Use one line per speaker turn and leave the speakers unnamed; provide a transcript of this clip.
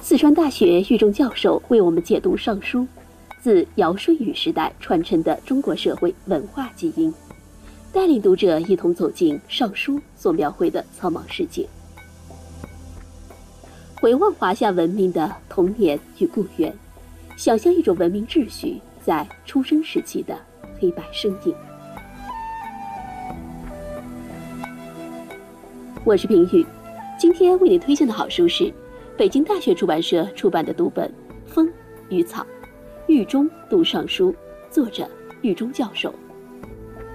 四川大学狱中教授为我们解读《尚书》，自尧舜禹时代传承的中国社会文化基因，带领读者一同走进《尚书》所描绘的苍茫世界，回望华夏文明的童年与故园，想象一种文明秩序在出生时期的黑白身影。我是平宇，今天为你推荐的好书是北京大学出版社出版的读本《风与草》，狱中读尚书，作者狱中教授